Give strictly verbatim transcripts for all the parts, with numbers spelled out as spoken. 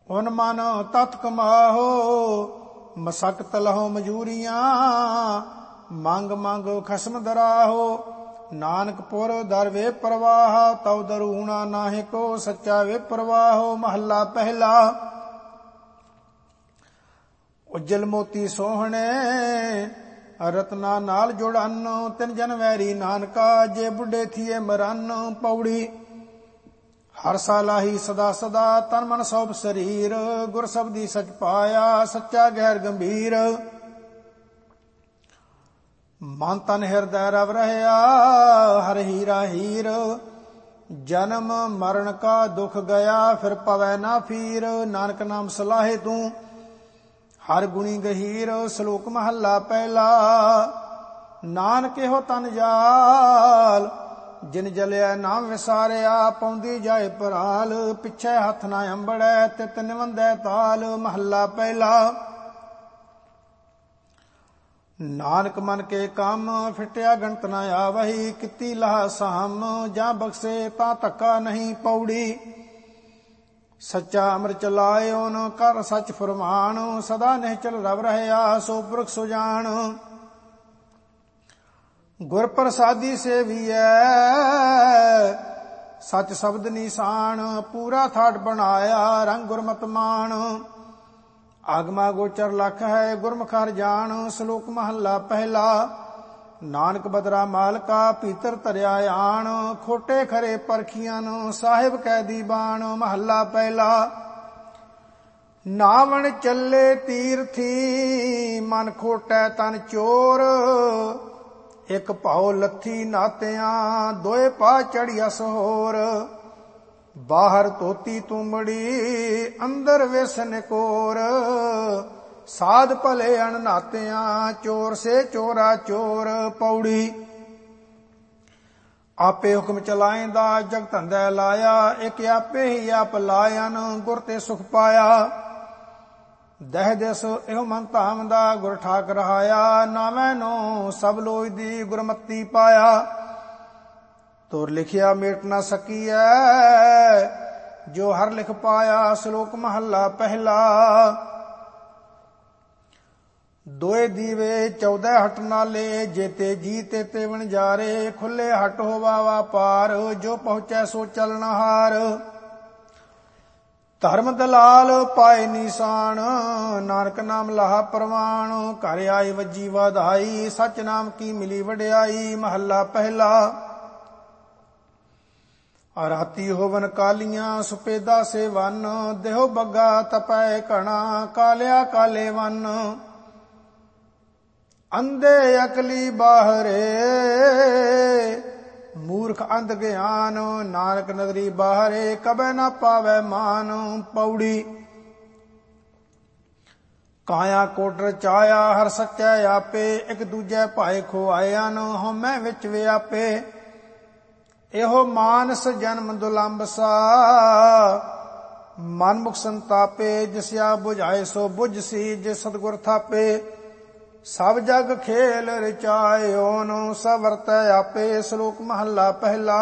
हुन मन तत् कमाहो, मसकत लहो मजूरियां, मंग मंग खसम दराहो। नानक पुर दर वे प्रवाह, तव दरूणा नाहे को, सच्चा वे प्रवाहो। महला पहला। उज्जल मोती सोहणे, रत्ना नाल जुड़न, तिन जन वैरी नानका, जे बुढ़े थिए मरन। पौड़ी। हर सालाही सदा सदा, तन मन सौंप शरीर, गुर शब्दी सच पाया, सच्चा गैर गंभीर। मन तन हृदय रव रहया, हर हीरा हीर। जन्म मरण का दुख गया, फिर पवै ना फीर। नानक नाम सलाहे तू, हर गुणी गहीर। श्लोक महला पहला। नानक हो तन जाल, जिन जलिया नाम विसारिया, पौंदी जाए पराल। पिछे हथ ना अंबड़ै, तित निवंदै ताल। महला पहला। नानक मन के काम, फिटिया गणत न आवही। किती लाह साम, जा बख्शे ता धक्का नहीं। पौड़ी। सच्चा अमृत चलायो, न कर सच फरमान। सदा निहचल रव रहया, सो पुरख सुजान। गुर प्रसादी सेवियै, सच शब्द निशान। पूरा थाट बनाया, रंग गुरमत मान। आगमा गोचर लख है, गुरमुख हर जान। श्लोक महला पहला। नानक बदरा मालका, भीतर धरिया आन। खोटे खरे परखियन, साहिब कैदी बाण। महला पहला। नावण चले तीर्थी, मन खोटै तन चोर। एक भाओ लथी नातियां, दोए पा चढ़िया सहोर। बाहर तोती तुमड़ी, अंदर वेसन कोर। साध भले अननातियां, चोर से चोरा चोर। पौड़ी। आपे हुक्म चलाएंदा, जग धंधै लाया। एक आपे ही आप लायन, गुर ते सुख पाया। दह दिस एहो मन धाम दा, गुर ठाक रहाया। नावै नो सब लोई दी, गुरमती पाया। तुर लिखिया मेट न सकीऐ, जो हर लिख पाया। श्लोक महला पहला। दोए दीवे चौदह हट नाले, जेते जी तेते वणजारे। खुले हट होवा वापार, जो पहुंचै सो चलनहार। धर्म दलाल पाए निशान, नानक नाम लाहा प्रवाण। घर आई वजी वाधाई, सच नाम की मिली वड्याई। महला पहला। राती होवन कालियां, सुपेदा से वन। देहो बग्गा तपै घना, कालिया काले वन। अंधे अकली बाहरे, मूर्ख अंध ज्ञान। नानक नगरी बाहरे, कबै न पावै मान। पौड़ी। काया कोटर चाया, हर सच्चै आपे। एक दूजे भाए खोआयन, हਉਮੈ विच व्यापे। एहो मानस जन्म दुलंब सा, मन मुख संतापे। जिसया बुझाए सो बुझ सी, जे सतगुर थापे। सब जग खेल रचायो, सब वरतै आपे। श्लोक महला पहला।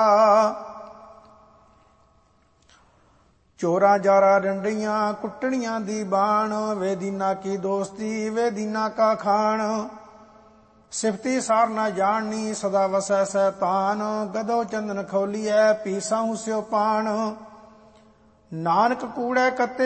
चोरा जारा डंडियां, कुटनियां दी बाण। वे दीना की दोस्ती, वे दीना का खान। सिफती सार न जाननी, सदा वसै सैतान। गदो चंदन खोलिए, पीसा हूं स्यो पान। नानक कूड़े कते